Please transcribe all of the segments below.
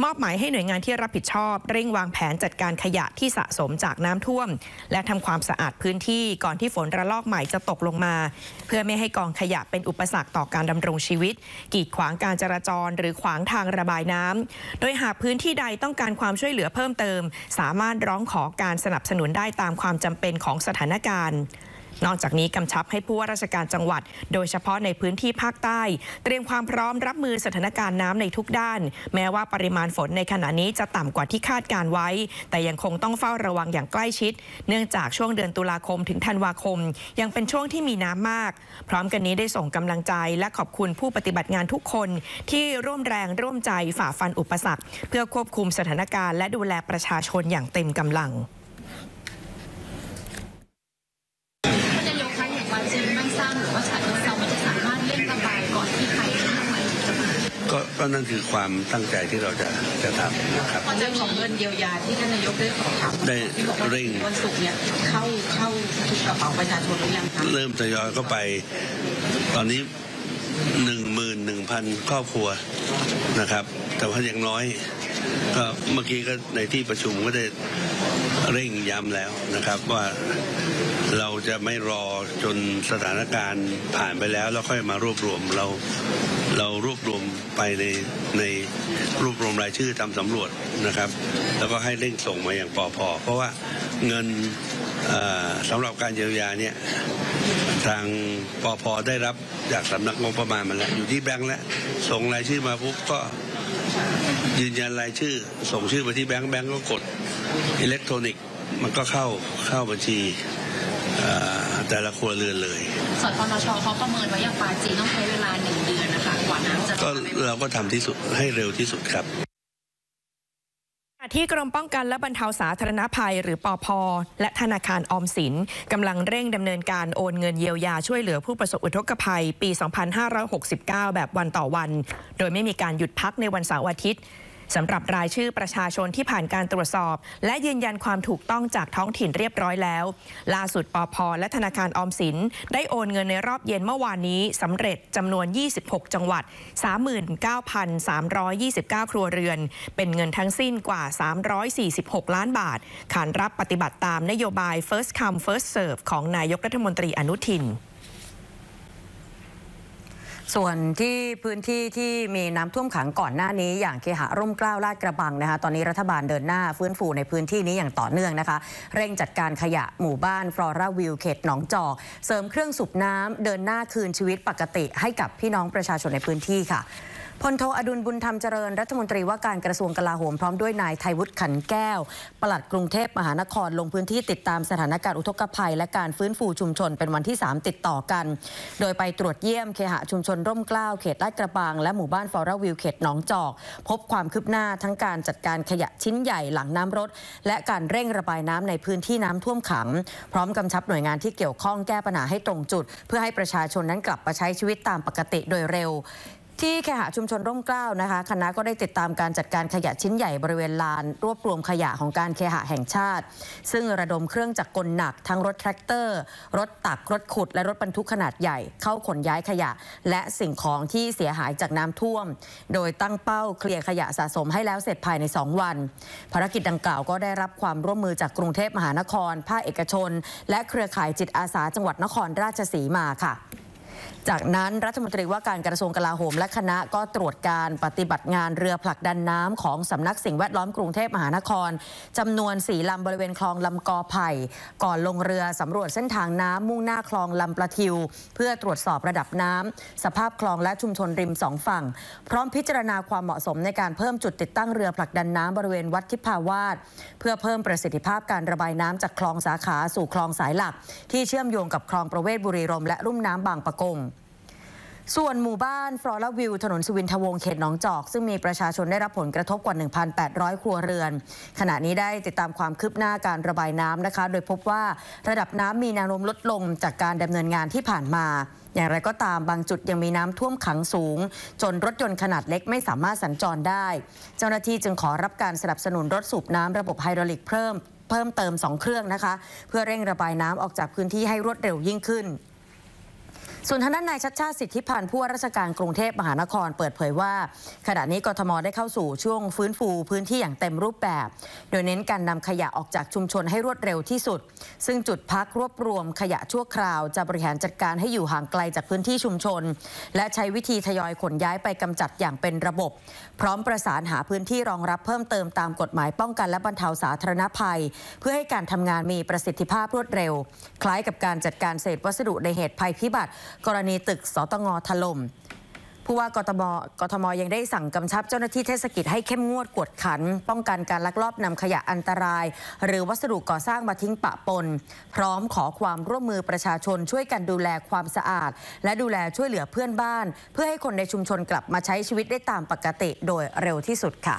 มอบหมายให้หน่วยงานที่รับผิดชอบเร่งวางแผนจัดการขยะที่สะสมจากน้ำท่วมและทำความสะอาดพื้นที่ก่อนที่ฝนระลอกใหม่จะตกลงมาเพื่อไม่ให้กองขยะเป็นอุปสรรคต่อการดำรงชีวิตกีดขวางการจราจรหรือขวางทางระบายน้ำโดยหากพื้นที่ใดต้องการความช่วยเหลือเพิ่มเติมสามารถร้องขอการสนับสนุนได้ตามความจำเป็นของสถานการณ์นอกจากนี้กำชับให้ผู้ว่าราชการจังหวัดโดยเฉพาะในพื้นที่ภาคใต้เตรียมความพร้อมรับมือสถานการณ์น้ำในทุกด้านแม้ว่าปริมาณฝนในขณะนี้จะต่ำกว่าที่คาดการไว้แต่ยังคงต้องเฝ้าระวังอย่างใกล้ชิดเนื่องจากช่วงเดือนตุลาคมถึงธันวาคมยังเป็นช่วงที่มีน้ำมากพร้อมกันนี้ได้ส่งกำลังใจและขอบคุณผู้ปฏิบัติงานทุกคนที่ร่วมแรงร่วมใจฝ่าฟันอุปสรรคเพื่อควบคุมสถานการณ์และดูแลประชาชนอย่างเต็มกำลังก็นั่นคือความตั้งใจที่เราจะทำนะครับเรื่องของเงินเยียวยาที่ท่านนายกได้ขอถามได้เร่งวันศุกร์เนี่ยเข้าทุกกระเป๋าประชาชนหรือยังคะเริ่มทยอยเข้าไปตอนนี้ 11,000 ครอบครัวนะครับแต่ว่ายังน้อยก็เมื่อกี้ก็ในที่ประชุมก็ได้เร่งย้ำแล้วนะครับว่าเราจะไม่รอจนสถานการณ์ผ่านไปแล้วค่อยมารวบรวมเรารวบรวมไปในรวบรวมรายชื่อทำสำรวจนะครับแล้วก็ให้เร่งส่งมาอย่างปพ.เพราะว่าเงินสำหรับการเยียวยาเนี่ยทางปพ.ได้รับจากสำนักงบประมาณมาแล้วอยู่ที่แบงค์แล้วส่งรายชื่อมาปุ๊บก็ยืนยันรายชื่อส่งชื่อไปที่แบงค์ก็กดอิเล็กทรอนิกส์มันก็เข้าบัญชีแต่ละครัวเรือนเลยสปนช.เขาประเมินไว้อย่างปลายจีนต้องใช้เวลา1 เดือนนะคะกว่าน้ำจะก็เราก็ทำที่สุดให้เร็วที่สุดครับที่กรมป้องกันและบรรเทาสาธารณภัยหรือปภ.และธนาคารออมสินกำลังเร่งดำเนินการโอนเงินเยียวยาช่วยเหลือผู้ประสบอุทกภัยปี 2569 แบบวันต่อวันโดยไม่มีการหยุดพักในวันเสาร์อาทิตย์สำหรับรายชื่อประชาชนที่ผ่านการตรวจสอบและยืนยันความถูกต้องจากท้องถิ่นเรียบร้อยแล้วล่าสุดปภ.และธนาคารออมสินได้โอนเงินในรอบเย็นเมื่อวานนี้สำเร็จจำนวน26จังหวัด 39,329 ครัวเรือนเป็นเงินทั้งสิ้นกว่า346 ล้านบาทขานรับปฏิบัติตามนโยบาย First Come First Serve ของนายกรัฐมนตรีอนุทินส่วนที่พื้นที่ที่มีน้ำท่วมขังก่อนหน้านี้อย่างเคหะร่มเกล้าลาดกระบังนะคะตอนนี้รัฐบาลเดินหน้าฟื้นฟูในพื้นที่นี้อย่างต่อเนื่องนะคะเร่งจัดการขยะหมู่บ้านฟลอราวิวเขตหนองจอกเสริมเครื่องสูบน้ำเดินหน้าคืนชีวิตปกติให้กับพี่น้องประชาชนในพื้นที่ค่ะพลโทอดุลบุญธรรมเจริญรัฐมนตรีว่าการกระทรวงกลาโหมพร้อมด้วยนายไทยวุฒิขันแก้วปลัดกรุงเทพมหานครลงพื้นที่ติดตามสถานการณ์อุทกภัยและการฟื้นฟูชุมชนเป็นวันที่3ติดต่อกันโดยไปตรวจเยี่ยมเคหะชุมชนร่มเกล้าเขตลาดกระบังและหมู่บ้านฟลอราวิวเขตหนองจอกพบความคืบหน้าทั้งการจัดการขยะชิ้นใหญ่หลังน้ำรถและการเร่งระบายน้ำในพื้นที่น้ำท่วมขังพร้อมกำชับหน่วยงานที่เกี่ยวข้องแก้ปัญหาให้ตรงจุดเพื่อให้ประชาชนนั้นกลับมาใช้ชีวิตตามปกติโดยเร็วที่เคหะชุมชนร่มเกล้านะคะคณะก็ได้ติดตามการจัดการขยะชิ้นใหญ่บริเวณลานรวบรวมขยะของการเคหะแห่งชาติซึ่งระดมเครื่องจักรกลหนักทั้งรถแทรกเตอร์รถตักรถขุดและรถบรรทุกขนาดใหญ่เข้าขนย้ายขยะและสิ่งของที่เสียหายจากน้ำท่วมโดยตั้งเป้าเคลียร์ขยะสะสมให้แล้วเสร็จภายใน2 วันภารกิจดังกล่าวก็ได้รับความร่วมมือจากกรุงเทพมหานครภาคเอกชนและเครือข่ายจิตอาสาจังหวัดนครราชสีมาค่ะจากนั้นรัฐมนตรีว่าการกระทรวงกลาโหมและคณะก็ตรวจการปฏิบัติงานเรือผลักดันน้ำของสำนักสิ่งแวดล้อมกรุงเทพมหานครจำนวน4 ลำบริเวณคลองลำกอไผ่ก่อนลงเรือสำรวจเส้นทางน้ำมุ่งหน้าคลองลำประทิวเพื่อตรวจสอบระดับน้ำสภาพคลองและชุมชนริม2 ฝั่งพร้อมพิจารณาความเหมาะสมในการเพิ่มจุดติดตั้งเรือผลักดันน้ำบริเวณวัดทิพาวาสเพื่อเพิ่มประสิทธิภาพการระบายน้ำจากคลองสาขาสู่คลองสายหลักที่เชื่อมโยงกับคลองประเวศบุรีรมย์และลุ่มน้ำบางปะกงส่วนหมู่บ้านฟลอราวิวถนนสุวินทวงศ์เขตหนองจอกซึ่งมีประชาชนได้รับผลกระทบกว่า 1,800 ครัวเรือนขณะนี้ได้ติดตามความคืบหน้าการระบายน้ำนะคะโดยพบว่าระดับน้ำมีแนวโน้มลดลงจากการดำเนินงานที่ผ่านมาอย่างไรก็ตามบางจุดยังมีน้ำท่วมขังสูงจนรถยนต์ขนาดเล็กไม่สามารถสัญจรได้เจ้าหน้าที่จึงขอรับการสนับสนุนรถสูบน้ำระบบไฮดรอลิกเพิ่มเติม2 เครื่องนะคะเพื่อเร่งระบายน้ำออกจากพื้นที่ให้รวดเร็วยิ่งขึ้นส่วนทางด้านนายชัชชาติสิทธิพันธ์ผู้ว่าราชการกรุงเทพมหานครเปิดเผยว่าขณะนี้กทมได้เข้าสู่ช่วงฟื้นฟูพื้นที่อย่างเต็มรูปแบบโดยเน้นการนำขยะออกจากชุมชนให้รวดเร็วที่สุดซึ่งจุดพักรวบรวมขยะชั่วคราวจะบริหารจัดการให้อยู่ห่างไกลจากพื้นที่ชุมชนและใช้วิธีทยอยขนย้ายไปกำจัดอย่างเป็นระบบพร้อมประสานหาพื้นที่รองรับเพิ่มเติมตามกฎหมายป้องกันและบรรเทาสาธารณภัยเพื่อให้การทำงานมีประสิทธิภาพรวดเร็วคล้ายกับการจัดการเศษวัสดุในเหตุภัยพิบัติกรณีตึกสตง.ถล่มผู้ว่ากทมยังได้สั่งกำชับเจ้าหน้าที่เทศกิจให้เข้มงวดกวดขันป้องกันการลักลอบนำขยะอันตรายหรือวัสดุก่อสร้างมาทิ้งปะปนพร้อมขอความร่วมมือประชาชนช่วยกันดูแลความสะอาดและดูแลช่วยเหลือเพื่อนบ้านเพื่อให้คนในชุมชนกลับมาใช้ชีวิตได้ตามปกติโดยเร็วที่สุดค่ะ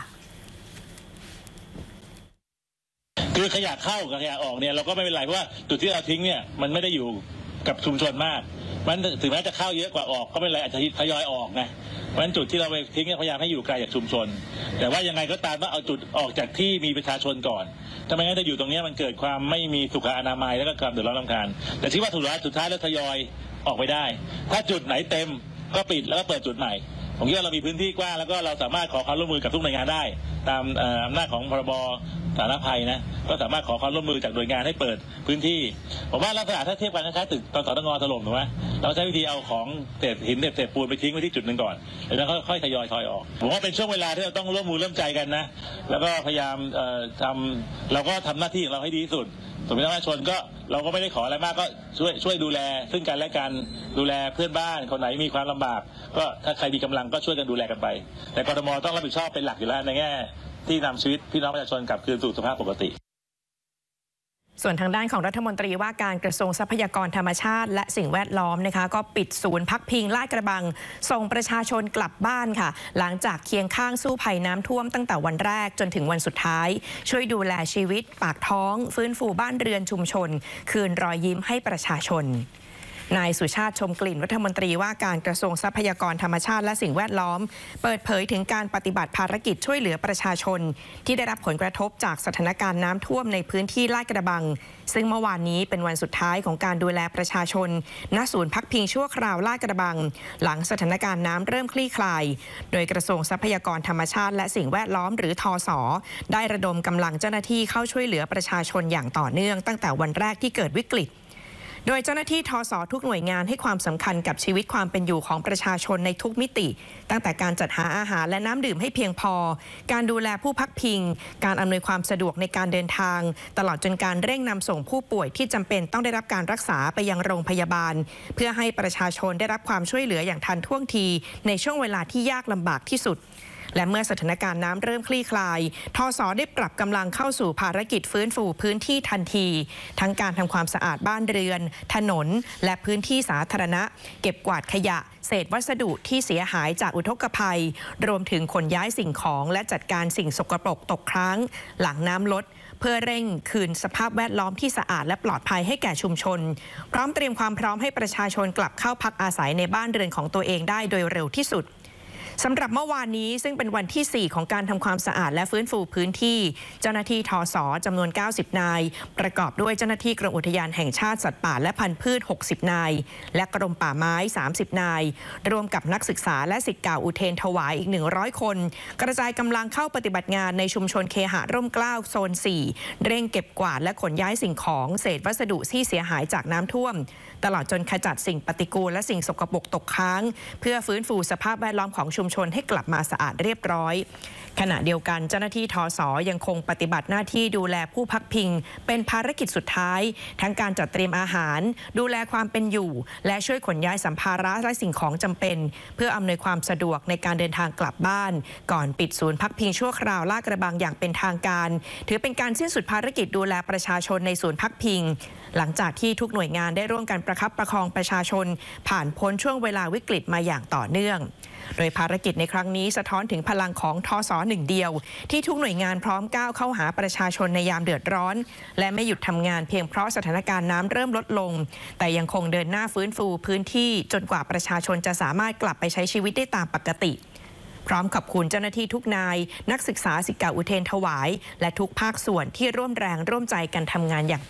คือขยะเข้ากับขยะออกเนี่ยเราก็ไม่เป็นไรเพราะว่าจุดที่เราทิ้งเนี่ยมันไม่ได้อยู่กับชุมชนมากมันถึงแม้จะเข้าเยอะกว่าออกก็ไม่เป็นไรอาจจะทยอยออกนะเพราะฉะนั้นจุดที่เราไปทิ้งพยายามให้อยู่ไกลจากชุมชนแต่ว่ายังไงก็ตามต้องเอาจุดออกจากที่มีประชาชนก่อนถ้าไม่งั้นจะอยู่ตรงนี้มันเกิดความไม่มีสุขอนามัยแล้วก็ความเดือดร้อนรำคาญแต่ที่ว่าสุดท้ายแล้วทยอยออกไปได้ถ้าจุดไหนเต็มก็ปิดแล้วก็เปิดจุดใหม่ผมคิดว่าเรามีพื้นที่กว้างแล้วก็เราสามารถขอความร่วมมือกับทุกหน่วยงานได้ตามอำนาจของพรบสาธารณภัยนะก็สามารถขอความร่วมมือจากหน่วยงานให้เปิดพื้นที่ผมว่าลักษณะถ้าเทียบกันคล้ายๆตึกตอนสตง.ถล่มถูกไหมเราใช้วิธีเอาของเศษหินเศษปูนไปทิ้งไว้ที่จุดหนึ่งก่อนแล้วค่อยทยอยออกผมว่าเป็นช่วงเวลาที่เราต้องร่วมมือร่วมใจกันนะแล้วก็พยายามเราก็ทำหน้าที่ของเราให้ดีที่สุดส่วนประชาชนก็เราก็ไม่ได้ขออะไรมากก็ช่วยดูแลซึ่งกันและกันดูแลเพื่อนบ้านคนไหนมีความลำบากก็ถ้าใครมีกำลังก็ช่วยกันดูแลกันไปแต่กทมต้องรับผิดชอบเป็นหลักอยู่แล้วในแง่ที่นำชีวิตพี่น้องประชาชนกลับคืนสู่สภาพปกติส่วนทางด้านของรัฐมนตรีว่าการกระทรวงทรัพยากรธรรมชาติและสิ่งแวดล้อมนะคะก็ปิดศูนย์พักพิงลาดกระบังส่งประชาชนกลับบ้านค่ะหลังจากเคียงข้างสู้ภัยน้ำท่วมตั้งแต่วันแรกจนถึงวันสุดท้ายช่วยดูแลชีวิตปากท้องฟื้นฟูบ้านเรือนชุมชนคืนรอยยิ้มให้ประชาชนนายสุชาติชมกลิ่นรัฐมนตรีว่าการกระทรวงทรัพยากรธรรมชาติและสิ่งแวดล้อมเปิดเผยถึงการปฏิบัติภารกิจช่วยเหลือประชาชนที่ได้รับผลกระทบจากสถานการณ์น้ำท่วมในพื้นที่ลาดกระบังซึ่งเมื่อวานนี้เป็นวันสุดท้ายของการดูแลประชาชนณศูนย์พักพิงชั่วคราวลาดกระบังหลังสถานการณ์น้ำเริ่มคลี่คลายโดยกระทรวงทรัพยากรธรรมชาติและสิ่งแวดล้อมหรือทส.ได้ระดมกำลังเจ้าหน้าที่เข้าช่วยเหลือประชาชนอย่างต่อเนื่องตั้งแต่วันแรกที่เกิดวิกฤตโดยเจ้าหน้าที่ทส.ทุกหน่วยงานให้ความสำคัญกับชีวิตความเป็นอยู่ของประชาชนในทุกมิติตั้งแต่การจัดหาอาหารและน้ำดื่มให้เพียงพอการดูแลผู้พักพิงการอำนวยความสะดวกในการเดินทางตลอดจนการเร่งนำส่งผู้ป่วยที่จำเป็นต้องได้รับการรักษาไปยังโรงพยาบาลเพื่อให้ประชาชนได้รับความช่วยเหลืออย่างทันท่วงทีในช่วงเวลาที่ยากลำบากที่สุดและเมื่อสถานการณ์น้ำเริ่มคลี่คลายทส.ได้ปรับกำลังเข้าสู่ภารกิจฟื้นฟูพื้นที่ทันทีทั้งการทำความสะอาดบ้านเรือนถนนและพื้นที่สาธารณะเก็บกวาดขยะเศษวัสดุที่เสียหายจากอุทกภัยรวมถึงขนย้ายสิ่งของและจัดการสิ่งสกปรกตกค้างหลังน้ำลดเพื่อเร่งคืนสภาพแวดล้อมที่สะอาดและปลอดภัยให้แก่ชุมชนพร้อมเตรียมความพร้อมให้ประชาชนกลับเข้าพักอาศัยในบ้านเรือนของตัวเองได้โดยเร็วที่สุดสำหรับเมื่อวานนี้ซึ่งเป็นวันที่ 4 ของการทำความสะอาดและฟื้นฟูพื้นที่เจ้าหน้าที่ทส.จำนวน 90 นายประกอบด้วยเจ้าหน้าที่กรมอุทยานแห่งชาติสัตว์ป่าและพันธุ์พืช 60 นายและกรมป่าไม้ 30 นายรวมกับนักศึกษาและศิษย์เก่าอุเทรนถวายอีก 100 คนกระจายกำลังเข้าปฏิบัติงานในชุมชนเคหะร่มเกล้าโซน 4 เร่งเก็บกวาดและขนย้ายสิ่งของเศษวัสดุที่เสียหายจากน้ำท่วมตลอดจนขจัดสิ่งปฏิกูลและสิ่งสกปรกตกค้างเพื่อฟื้นฟูสภาพแวดล้อมของชุมชนให้กลับมาสะอาดเรียบร้อยขณะเดียวกันเจ้าหน้าที่ทส.ยังคงปฏิบัติหน้าที่ดูแลผู้พักพิงเป็นภารกิจสุดท้ายทั้งการจัดเตรียมอาหารดูแลความเป็นอยู่และช่วยขนย้ายสัมภาระและสิ่งของจำเป็นเพื่ออำนวยความสะดวกในการเดินทางกลับบ้านก่อนปิดศูนย์พักพิงชั่วคราวลาดกระบังอย่างเป็นทางการถือเป็นการสิ้นสุดภารกิจดูแลประชาชนในศูนย์พักพิงหลังจากที่ทุกหน่วยงานได้ร่วมกันประคับประคองประชาชนผ่านพ้นช่วงเวลาวิกฤตมาอย่างต่อเนื่องโดยภารกิจในครั้งนี้สะท้อนถึงพลังของทส.หนึ่งเดียวที่ทุกหน่วยงานพร้อมก้าวเข้าหาประชาชนในยามเดือดร้อนและไม่หยุดทำงานเพียงเพราะสถานการณ์น้ำเริ่มลดลงแต่ยังคงเดินหน้าฟื้นฟูพื้นที่จนกว่าประชาชนจะสามารถกลับไปใช้ชีวิตได้ตามปกติพร้อมขอบคุณเจ้าหน้าที่ทุกนายนักศึกษาศิษย์เก่าอุเทรนถวายและทุกภาคส่วนที่ร่วมแรงร่วมใจกันทำงานอย่าง